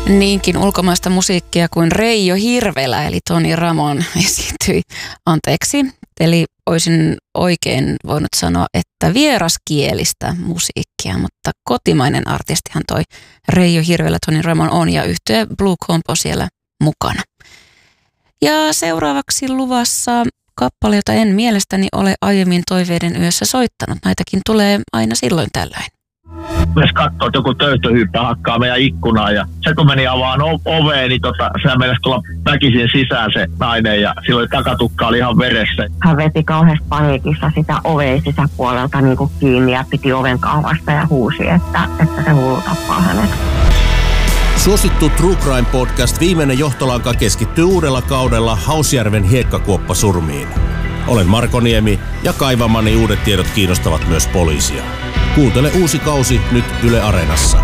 Niinkin ulkomaista musiikkia kuin Reijo Hirvelä eli Tony Ramone esiintyi. Eli olisin oikein voinut sanoa, että vieraskielistä musiikkia, mutta kotimainen artistihan toi Reijo Hirvelä Tony Ramone on ja yhtye Blue Compo siellä mukana. Ja seuraavaksi luvassa kappale, jota en mielestäni ole aiemmin Toiveiden yössä soittanut. Näitäkin tulee aina silloin tällöin. Myös katsoo, että joku töyttöhyyppä hakkaa meidän ikkunaan ja se kun meni avaan oveen, niin sehän meinasi tulla väkisin sisään se nainen ja silloin takatukka oli ihan veressä. Hän veti kauheasti paniikissa sitä oveen sisäpuolelta niin kuin kiinni ja piti oven kaavasta ja huusi, että se hullu tappaa hänet. Suosittu True Crime Podcast Viimeinen johtolanka keskittyy uudella kaudella Hausjärven hiekkakuoppasurmiin. Olen Marko Niemi ja kaivamani uudet tiedot kiinnostavat myös poliisia. Kuuntele uusi kausi nyt Yle Areenassa.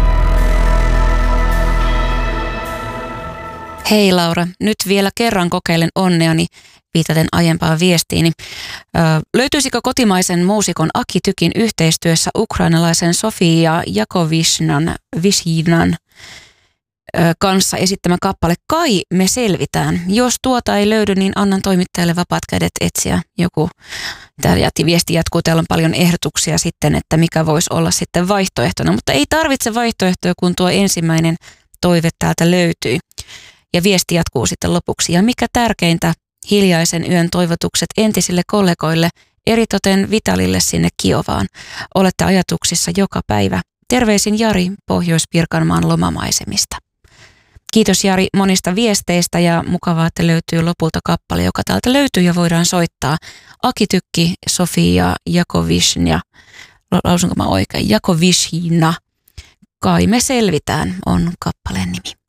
Hei Laura, nyt vielä kerran kokeilen onneani viitaten aiempaan viestiini. Löytyisikö kotimaisen muusikon Aki Tykin yhteistyössä ukrainalaisen Sofia Jakovishnan kanssa esittämä kappale Kai me selvitään. Jos tuota ei löydy, niin annan toimittajalle vapaat kädet etsiä joku. Tämä viesti jatkuu, täällä on paljon ehdotuksia sitten, että mikä voisi olla sitten vaihtoehtona, mutta ei tarvitse vaihtoehtoja, kun tuo ensimmäinen toive täältä löytyy. Ja viesti jatkuu sitten lopuksi. Ja mikä tärkeintä, hiljaisen yön toivotukset entisille kollegoille, eritoten Vitalille sinne Kiovaan. Olette ajatuksissa joka päivä. Terveisin Jari Pohjois-Pirkanmaan lomamaisemista. Kiitos Jari monista viesteistä ja mukavaa, että löytyy lopulta kappale, joka täältä löytyy ja voidaan soittaa. Aki Tykki, Sofia Jakovishna, lausunko mä oikein, Jakovishna, Kai me selvitään on kappaleen nimi.